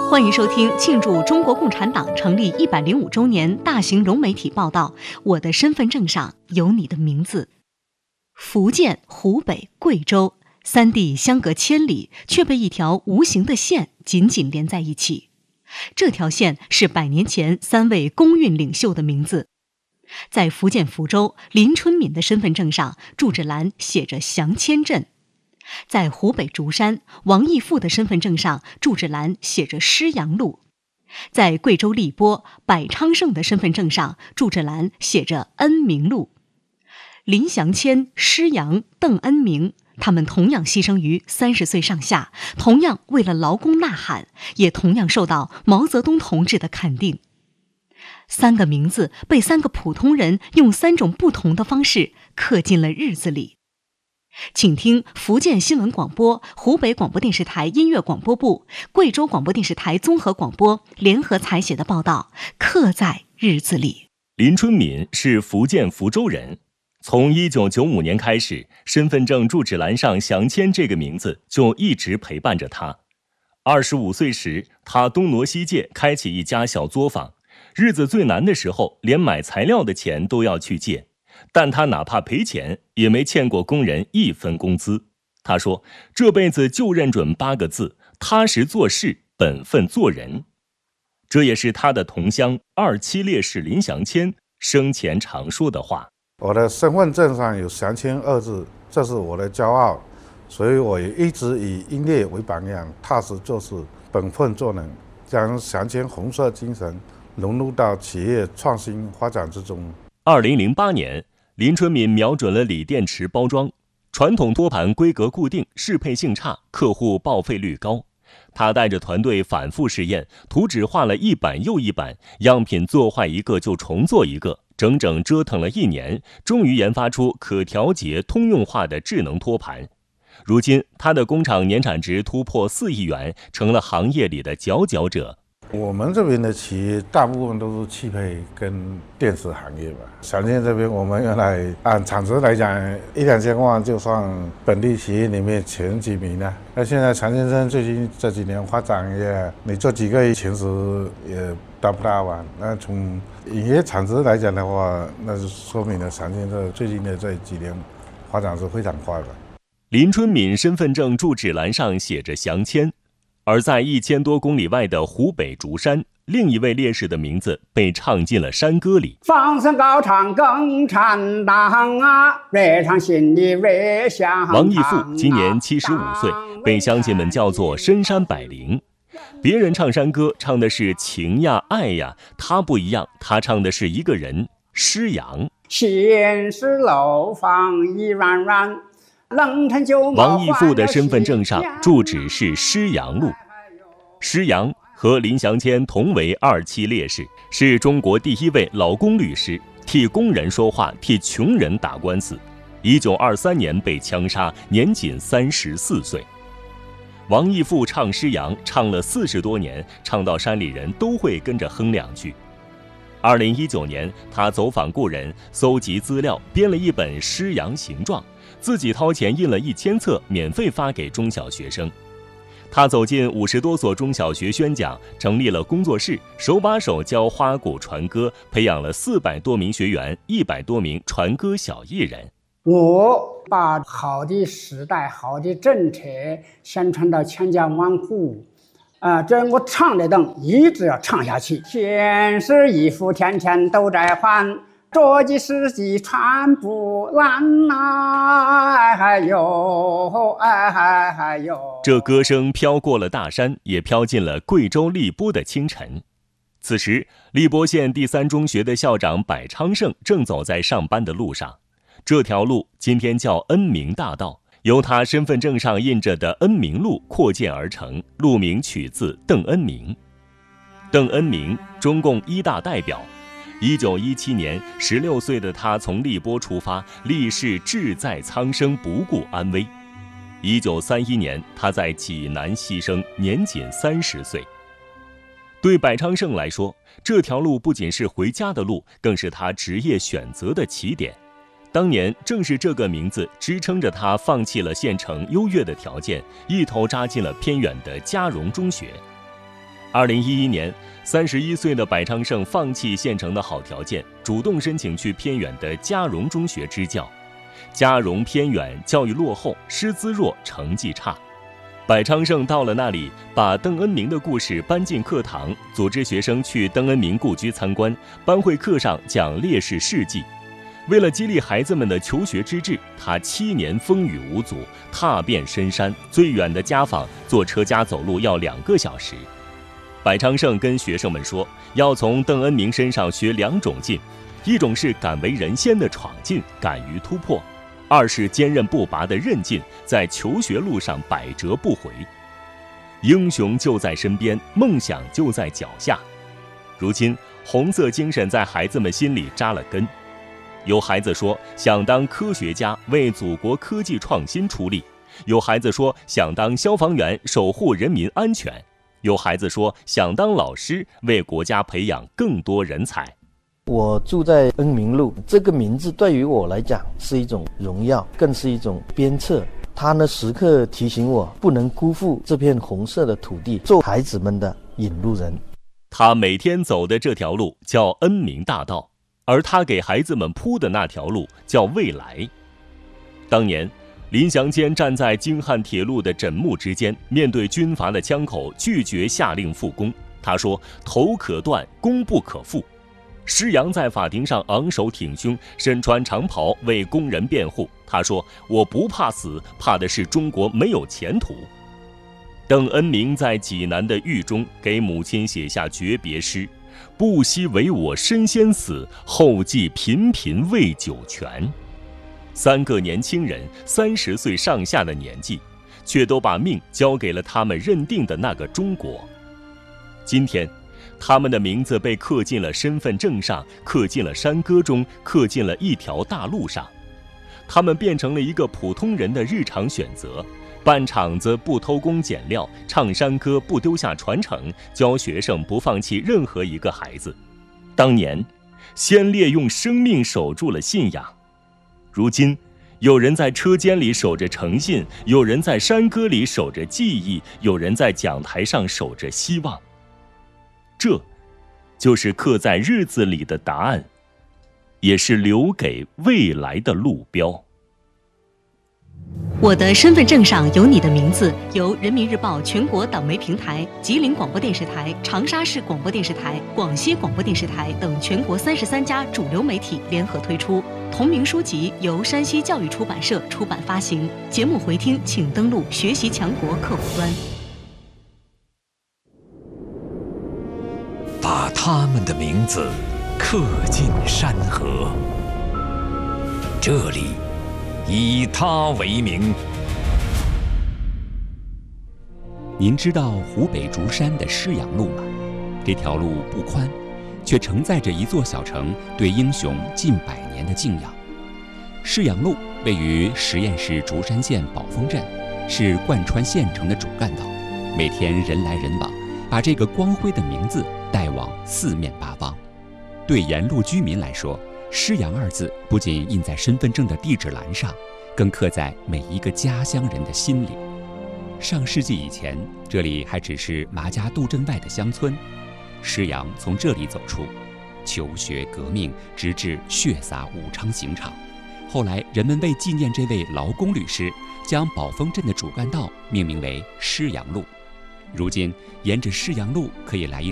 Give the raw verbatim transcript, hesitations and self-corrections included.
欢迎收听庆祝中国共产党成立一百零五周年大型融媒体报道。我的身份证上有你的名字。福建、湖北、贵州三地相隔千里，却被一条无形的线紧紧连在一起。这条线是百年前三位工运领袖的名字。在福建福州，林春敏的身份证上住址栏写着祥谦镇；在湖北竹山，王义富的身份证上住址栏写着施阳路；在贵州荔波，柏昌盛的身份证上住址栏写着恩明路。林祥谦、施阳、邓恩明，他们同样牺牲于三十岁上下，同样为了劳工呐喊，也同样受到毛泽东同志的肯定。三个名字被三个普通人用三种不同的方式刻进了日子里。请听福建新闻广播、湖北广播电视台音乐广播部、贵州广播电视台综合广播联合采写的报道《刻在日子里》。 林春敏是福建福州人，从一九九五年开始，身份证住址栏上祥谦这个名字就一直陪伴着他。二十五岁时，他东挪西借，开起一家小作坊。日子最难的时候，连买材料的钱都要去借，但他哪怕赔钱，也没欠过工人一分工资。他说，这辈子就认准八个字：踏实做事，本分做人。这也是他的同乡二七烈士林祥谦生前常说的话。 我的身份证上有祥谦二字，这是我的骄傲，所以我也一直以英烈为榜样，踏实做事，本分做人，将祥谦红色精神融入到企业创新发展之中。 二零零八年，林春敏瞄准了锂电池包装，传统托盘规格固定，适配性差，客户报废率高。他带着团队反复试验，图纸画了一版又一版，样品做坏一个就重做一个，整整折腾了一年，终于研发出可调节通用化的智能托盘。如今，他的工厂年产值突破四亿元，成了行业里的佼佼者。 我们这边的企业大部分都是汽配跟电子行业吧。祥谦这边，我们原来按产值来讲，一两千万就算本地企业里面前几名了。那现在祥先生最近这几年发展也，你做几个亿前十也达不到啊。那从营业产值来讲的话，那就说明了祥先生最近的这几年发展是非常快的。 林春敏身份证住址栏上写着祥谦。而在一千多公里外的湖北竹山，另一位烈士的名字被唱进了山歌里。 放声高唱共产党啊，热唱心里热响。 王义富今年七十五岁，被乡亲们叫做深山百灵。别人唱山歌唱的是情呀爱呀，他不一样，他唱的是一个人，施阳。 现实楼房一软软， 王义富的身份证上住址是施阳路。施阳和林祥谦同为二七烈士，是中国第一位老工律师，替工人说话，替穷人打官司。一九二三年被枪杀，年仅三十四岁。王义富唱施阳唱了四十多年，唱到山里人都会跟着哼两句。二零一九年，他走访故人，搜集资料，编了一本《施阳形状》，自己掏钱印了一千册，免费发给中小学生。他走进五十多所中小学宣讲，成立了工作室，手把手教花鼓传歌，培养了四百多名学员，一百多名传歌小艺人。 我把好的时代、好的政策宣传到千家万户。啊，这我唱的等一直要唱下去。现实衣服天天都在换，着急实际穿不烂呐，哎呦，哎呦。 这歌声飘过了大山，也飘进了贵州荔波的清晨。此时，荔波县第三中学的校长柏昌盛正走在上班的路上。这条路今天叫恩明大道，由他身份证上印着的恩明路扩建而成，路名取自邓恩明。邓恩明，中共一大代表。一九一七年，十六岁的他从荔波出发，立誓志在苍生，不顾安危。一九三一年，他在济南牺牲，年仅三十岁。对柏昌盛来说，这条路不仅是回家的路，更是他职业选择的起点。当年正是这个名字支撑着他放弃了县城优越的条件，一头扎进了偏远的嘉荣中学。 二零一一年，三十一岁的柏昌胜放弃县城的好条件，主动申请去偏远的嘉荣中学支教。嘉荣偏远，教育落后，师资弱，成绩差。柏昌胜到了那里，把邓恩铭的故事搬进课堂，组织学生去邓恩铭故居参观，班会课上讲烈士事迹。为了激励孩子们的求学之志，他七年风雨无阻，踏遍深山，最远的家访坐车加走路要两个小时。柏昌胜跟学生们说，要从邓恩铭身上学两种劲，一种是敢为人先的闯劲，敢于突破；二是坚韧不拔的韧劲，在求学路上百折不回。英雄就在身边，梦想就在脚下。如今，红色精神在孩子们心里扎了根。有孩子说想当科学家，为祖国科技创新出力；有孩子说想当消防员，守护人民安全；有孩子说想当老师，为国家培养更多人才。 我住在恩铭路，这个名字对于我来讲是一种荣耀，更是一种鞭策。它呢，时刻提醒我不能辜负这片红色的土地，做孩子们的引路人。 他每天走的这条路叫恩铭大道，而他给孩子们铺的那条路叫未来。当年，林祥坚站在京汉铁路的枕木之间，面对军阀的枪口，拒绝下令复工。他说：“头可断，功不可复。”施洋在法庭上昂首挺胸，身穿长袍为工人辩护。他说：“我不怕死，怕的是中国没有前途。”邓恩铭在济南的狱中给母亲写下诀别诗：“不惜为我身先死，后继频频为九泉。”三个年轻人，三十岁上下的年纪，却都把命交给了他们认定的那个中国。今天，他们的名字被刻进了身份证上，刻进了山歌中，刻进了一条大路上。他们变成了一个普通人的日常选择：办厂子不偷工减料，唱山歌不丢下传承，教学生不放弃任何一个孩子。当年，先烈用生命守住了信仰。如今，有人在车间里守着诚信，有人在山歌里守着记忆，有人在讲台上守着希望。这，就是刻在日子里的答案，也是留给未来的路标。 我的身份证上有你的名字，由人民日报全国党媒平台、吉林广播电视台、长沙市广播电视台、广西广播电视台等全国三十三家主流媒体联合推出。同名书籍由山西教育出版社出版发行。节目回听请登录学习强国客户端。 把他们的名字刻进山河，这里以他为名。 您知道湖北竹山的施阳路吗？这条路不宽，却承载着一座小城对英雄近百年的敬仰。施阳路位于十堰市竹山县宝丰镇，是贯穿县城的主干道，每天人来人往，把这个光辉的名字带往四面八方。对沿路居民来说，施阳二字不仅印在身份证的地址栏上，更刻在每一个家乡人的心里。上世纪以前，这里还只是麻家渡镇外的乡村，施阳从这里走出，求学革命，直至血洒武昌刑场。后来，人们为纪念这位劳工律师，将宝丰镇的主干道命名为施阳路。如今，沿着施阳路可以来一